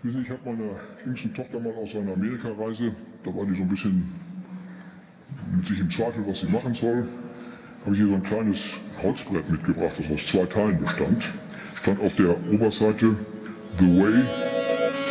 Wissen Sie, ich habe meiner jüngsten Tochter mal aus einer Amerikareise, da war die so ein bisschen mit sich im Zweifel, was sie machen soll, habe ich hier so ein kleines Holzbrett mitgebracht, das aus 2 Teilen bestand. Stand auf der Oberseite The Way